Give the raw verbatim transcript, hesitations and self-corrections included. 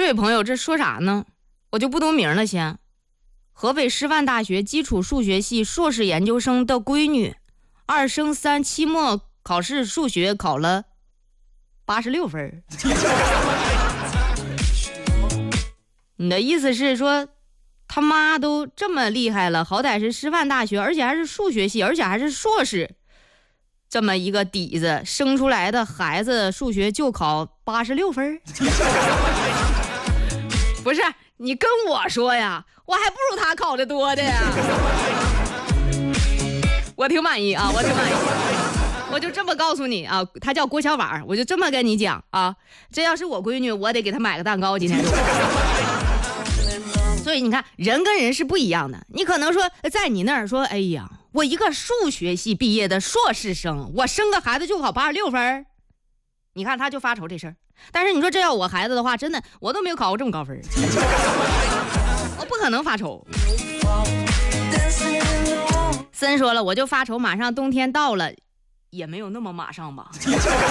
这位朋友这说啥呢？我就不读名了先。河北师范大学基础数学系硕士研究生的闺女，二升三期末考试数学考了八十六分。你的意思是说他妈都这么厉害了，好歹是师范大学，而且还是数学系，而且还是硕士，这么一个底子生出来的孩子数学就考八十六分？不是，你跟我说呀，我还不如他考的多的呀。我挺满意啊，我挺满意。我就这么告诉你啊，他叫郭小婉，我就这么跟你讲啊，这要是我闺女，我得给她买个蛋糕今天。所以你看，人跟人是不一样的。你可能说，在你那儿说，哎呀，我一个数学系毕业的硕士生，我生个孩子就考八十六分，你看他就发愁这事儿。但是你说这要我孩子的话，真的我都没有考过这么高分，我不可能发愁。森说了，我就发愁马上冬天到了，也没有那么马上吧。